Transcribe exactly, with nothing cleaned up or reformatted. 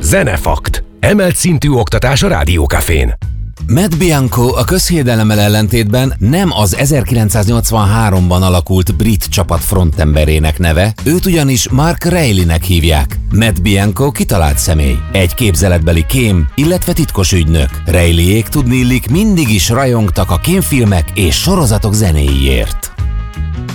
Zenefakt. Emelt szintű oktatás a Rádiókafén. Matt Bianco a közhiedelemmel ellentétben nem az ezerkilencszáznyolcvanháromban alakult brit csapat frontemberének neve, őt ugyanis Mark Reillynek hívják. Matt Bianco kitalált személy, egy képzeletbeli kém, illetve titkos ügynök. Reillyék tudniillik mindig is rajongtak a kémfilmek és sorozatok zenéiért.